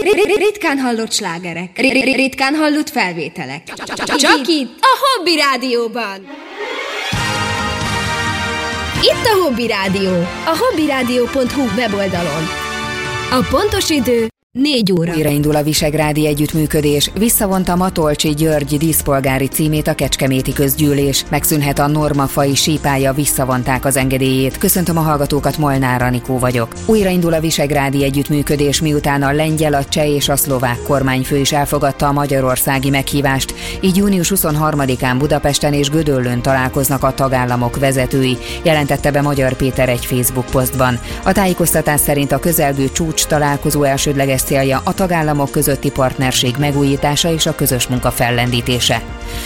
Ritkán hallott slágerek. Ritkán hallott felvételek. Csak itt, a Hobby Rádióban. Itt a Hobby Rádió, a hobbyradio.hu weboldalon. A pontos idő 4 óra. Újraindul a visegrádi együttműködés, visszavonta Matolcsy György díszpolgári címét a kecskeméti közgyűlés, megszűnhet a normafai sípálya, visszavonták az engedélyét. Köszöntöm a hallgatókat, Molnár Anikó vagyok. Újraindul a visegrádi együttműködés, miután a lengyel, a cseh és a szlovák kormányfő is elfogadta a magyarországi meghívást, így június 23-án Budapesten és Gödöllőn találkoznak a tagállamok vezetői, jelentette be Magyar Péter egy Facebook posztban. A tájékoztatás szerint a közelgő csúcs találkozó elsődleges célja a tagállamok közötti partnerség megújítása és a közös munka fellendítése.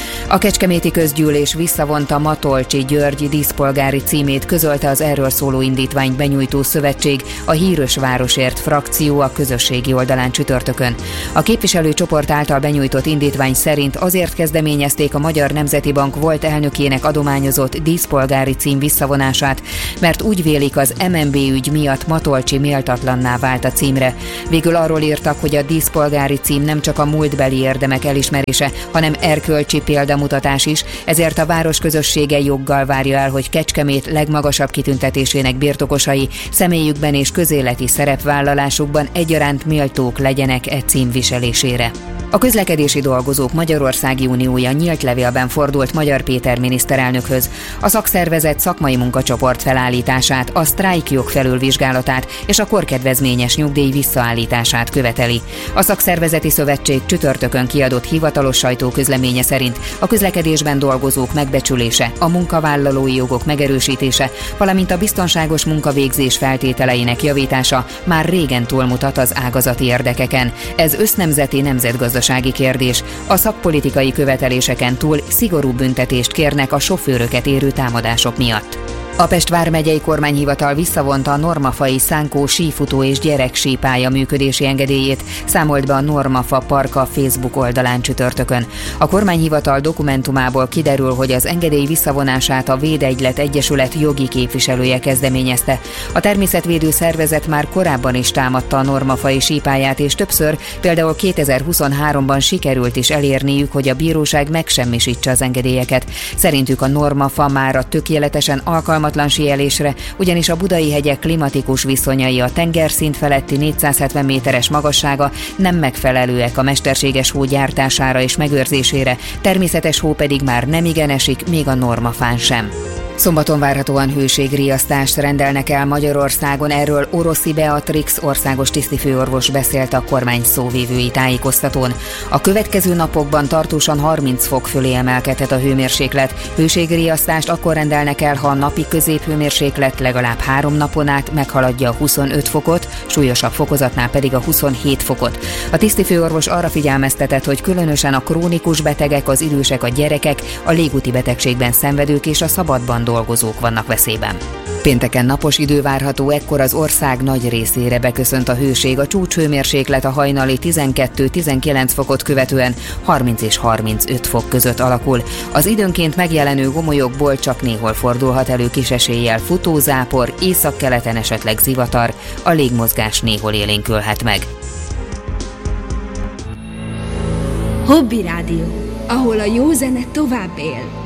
A kecskeméti közgyűlés visszavonta Matolcsy György díszpolgári címét, közölte az erről szóló indítványt benyújtó szövetség, a Hírös Városért frakció a közösségi oldalán csütörtökön. A képviselőcsoport által benyújtott indítvány szerint azért kezdeményezték a Magyar Nemzeti Bank volt elnökének adományozott díszpolgári cím visszavonását, mert úgy vélik, az MNB ügy miatt Matolcsy méltatlanná vált a címre. Végül arról írtak, hogy a díszpolgári cím nem csak a múltbeli érdemek elismerése, hanem erkölcsi példamutatás is, ezért a város közössége joggal várja el, hogy Kecskemét legmagasabb kitüntetésének birtokosai személyükben és közéleti szerepvállalásukban egyaránt méltók legyenek e cím viselésére. A közlekedési dolgozók Magyarországi Uniója nyílt levélben fordult Magyar Péter miniszterelnökhöz. A szakszervezet szakmai munkacsoport felállítását, a sztrájkjog felülvizsgálatát és a korkedvezményes nyugdíj visszaállítását követeli. A szakszervezeti szövetség csütörtökön kiadott hivatalos sajtóközleménye szerint a közlekedésben dolgozók megbecsülése, a munkavállalói jogok megerősítése, valamint a biztonságos munkavégzés feltételeinek javítása már régen túlmutat az ágazati érdekeken. Ez össznemzeti nemzetgazdasági kérdés. A szakpolitikai követeléseken túl szigorú büntetést kérnek a sofőröket érő támadások miatt. A Pest vármegyei kormányhivatal visszavonta a Normafa-i Szánkó sífutó és gyereksípálya működési engedélyét, számolt be a Normafa Parka Facebook oldalán csütörtökön. A kormányhivatal dokumentumából kiderül, hogy az engedély visszavonását a Védegylet Egyesület jogi képviselője kezdeményezte. A természetvédő szervezet már korábban is támadta a Normafai sípályát, és többször, például 2023-ban sikerült is elérniük, hogy a bíróság megsemmisítse az engedélyeket. Szerintük a Normafa már a tökéletesen alkalmatlan síelésre, ugyanis a Budai hegyek klimatikus viszonyai, a tengerszint feletti 470 méteres magassága nem megfelelőek a mesterséges hó gyártására és megőrzésére, természetes hó pedig már nemigen esik, még a Normafán sem. Szombaton várhatóan hőségriasztást rendelnek el Magyarországon, erről Oroszi Beatrix országos tisztifőorvos beszélt a kormány szóvivői tájékoztatón. A következő napokban tartósan 30 fok fölé emelkedhet a hőmérséklet. Hőségriasztást akkor rendelnek el, ha a napi középhőmérséklet legalább 3 napon át meghaladja a 25 fokot, súlyosabb fokozatnál pedig a 27 fokot. A tisztifőorvos arra figyelmeztetett, hogy különösen a krónikus betegek, az idősek, a gyerekek, a légúti betegségben szenvedők és a szabadban dolgozók vannak veszélyben. Pénteken napos idő várható, ekkor az ország nagy részére beköszönt a hőség, a csúcshőmérséklet a hajnali 12-19 fokot követően 30 és 35 fok között alakul. Az időnként megjelenő gomolyokból csak néhol fordulhat elő kis eséllyel futózápor, északkeleten esetleg zivatar, a légmozgás néhol élénkülhet meg. Hobby Rádió, ahol a jó zene tovább él.